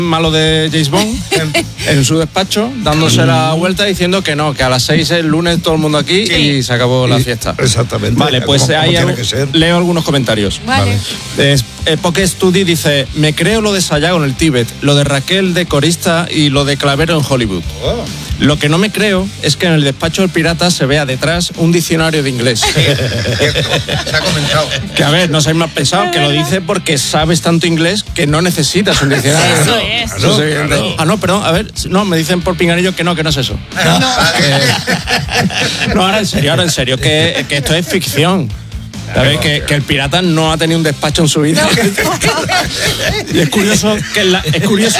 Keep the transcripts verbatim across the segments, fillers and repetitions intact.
malo de James Bond en su despacho, dándose la vuelta diciendo que no, que a las seis el lunes todo el mundo aquí sí. y se acabó la fiesta. Exactamente. Vale, pues como, ahí como hay, leo algunos comentarios. Vale. vale. Eh, Poke Study dice: me creo lo de Sayago en el Tíbet, lo de Raquel de corista y lo de Clavero en Hollywood. Oh. Lo que no me creo es que en el despacho del pirata se vea detrás un diccionario de inglés. Se ha comentado. Que a ver, no seáis más pesados, que lo dice porque sabes tanto inglés que no necesitas un diccionario. Eso es. Claro, claro. Ah, no, perdón, a ver, no, me dicen por pinganillo que no, que no es eso. No, que, no ahora en serio, ahora en serio, que, que esto es ficción. ¿Sabes? Que, que el pirata no ha tenido un despacho en su vida. Y es curioso que la, es curioso.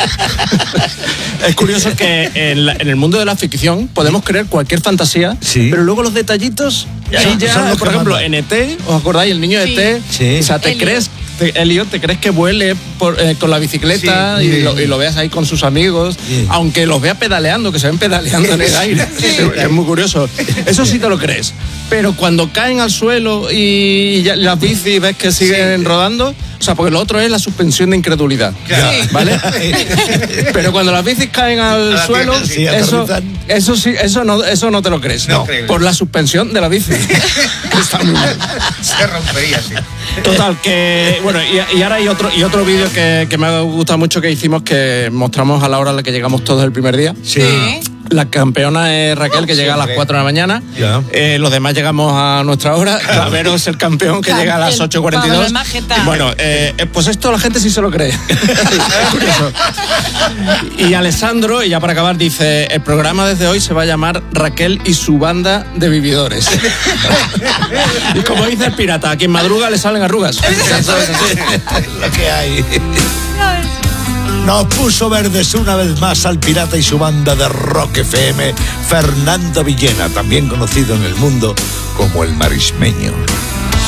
Es curioso que en, la, en el mundo de la ficción podemos creer cualquier fantasía, sí. pero luego los detallitos, y ahí ya, son los por ejemplo, mandan. En E T, ¿os acordáis? El niño de sí. E T, sí. o sea, te Elliot. crees, te, Elliot, te crees que vuele por, eh, con la bicicleta sí. y, sí. Lo, y lo veas ahí con sus amigos, sí. aunque los vea pedaleando, que se ven pedaleando en el aire. Sí. Es, es muy curioso. Eso sí te lo crees. Pero cuando caen al suelo y ya, las bicis ves que siguen sí. rodando, o sea, porque lo otro es la suspensión de incredulidad, claro. ¿vale? Pero cuando las bicis caen al suelo, sí, eso, eso sí, eso no, eso no te lo crees, no, no. por la suspensión de la bici. Está muy mal. Se rompería, sí. Total, que bueno, y, y ahora hay otro y otro vídeo que, que me ha gustado mucho que hicimos, que mostramos a la hora a la que llegamos todos el primer día. Sí. La campeona es Raquel, que llega a las cuatro de la mañana. Yeah. Eh, los demás llegamos a nuestra hora. Clavero es el campeón, que llega a las ocho cuarenta y dos. Bueno, eh, pues esto la gente sí se lo cree. Es curioso. Y Alessandro, y ya para acabar, dice: el programa desde hoy se va a llamar Raquel y su banda de vividores. Y como dice el pirata, a quien madruga le salen arrugas. Eso es así. Lo que hay. Nos puso verdes una vez más al pirata y su banda de Rock F M, Fernando Villena, también conocido en el mundo como el Marismeño.